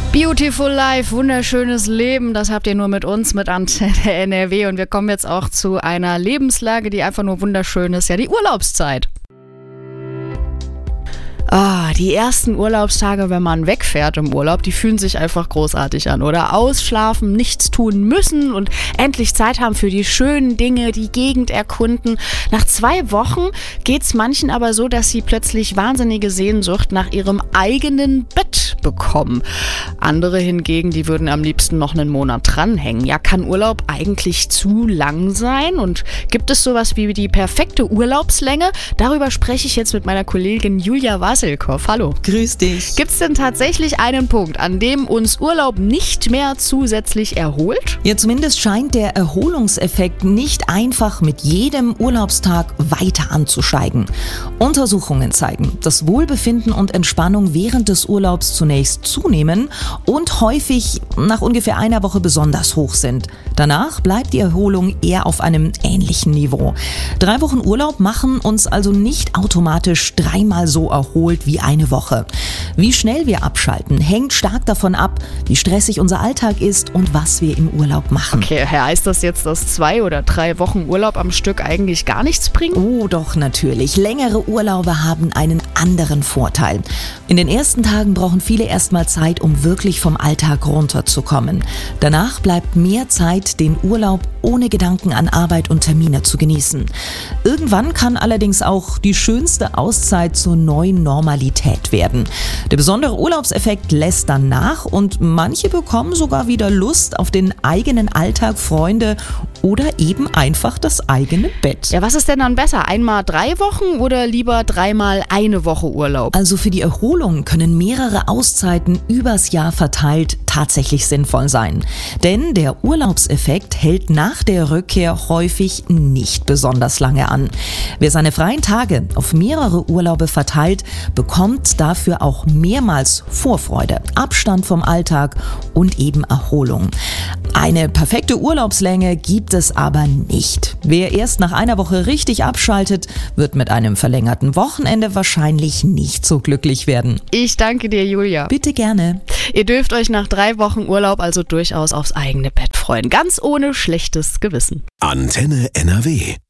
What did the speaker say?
Beautiful Life, wunderschönes Leben, das habt ihr nur mit uns, mit Antenne NRW. Und wir kommen jetzt auch zu einer Lebenslage, die einfach nur wunderschön ist, ja, die Urlaubszeit. Die ersten Urlaubstage, wenn man wegfährt im Urlaub, die fühlen sich einfach großartig an, oder? Ausschlafen, nichts tun müssen und endlich Zeit haben für die schönen Dinge, die Gegend erkunden. Nach 2 Wochen geht's manchen aber so, dass sie plötzlich wahnsinnige Sehnsucht nach ihrem eigenen Bett bekommen. Andere hingegen, die würden am liebsten noch einen Monat dranhängen. Ja, kann Urlaub eigentlich zu lang sein? Und gibt es sowas wie die perfekte Urlaubslänge? Darüber spreche ich jetzt mit meiner Kollegin Julia Wasselkow. Hallo. Grüß dich. Gibt es denn tatsächlich einen Punkt, an dem uns Urlaub nicht mehr zusätzlich erholt? Ja, zumindest scheint der Erholungseffekt nicht einfach mit jedem Urlaubstag weiter anzusteigen. Untersuchungen zeigen, dass Wohlbefinden und Entspannung während des Urlaubs zunächst zunehmen und häufig nach ungefähr einer Woche besonders hoch sind. Danach bleibt die Erholung eher auf einem ähnlichen Niveau. 3 Wochen Urlaub machen uns also nicht automatisch 3-mal so erholt wie eine Woche. Wie schnell wir abschalten, hängt stark davon ab, wie stressig unser Alltag ist und was wir im Urlaub machen. Okay, heißt das jetzt, dass 2 oder 3 Wochen Urlaub am Stück eigentlich gar nichts bringen? Oh, doch natürlich. Längere Urlaube haben einen anderen Vorteil. In den ersten Tagen brauchen viele erstmal Zeit, um wirklich vom Alltag runterzukommen. Danach bleibt mehr Zeit, den Urlaub ohne Gedanken an Arbeit und Termine zu genießen. Irgendwann kann allerdings auch die schönste Auszeit zur neuen Normalität werden. Der besondere Urlaubseffekt lässt dann nach und manche bekommen sogar wieder Lust auf den eigenen Alltag, Freunde oder eben einfach das eigene Bett. Ja, was ist denn dann besser? Einmal 3 Wochen oder lieber 3-mal eine Woche Urlaub? Also für die Erholung können mehrere Auszeiten übers Jahr verteilt tatsächlich sinnvoll sein. Denn der Urlaubseffekt hält nach der Rückkehr häufig nicht besonders lange an. Wer seine freien Tage auf mehrere Urlaube verteilt, bekommt dafür auch mehrmals Vorfreude, Abstand vom Alltag und eben Erholung. Eine perfekte Urlaubslänge gibt es aber nicht. Wer erst nach einer Woche richtig abschaltet, wird mit einem verlängerten Wochenende wahrscheinlich nicht so glücklich werden. Ich danke dir, Julia. Bitte gerne. Ihr dürft euch nach 3 Wochen Urlaub also durchaus aufs eigene Bett freuen. Ganz ohne schlechtes Gewissen. Antenne NRW.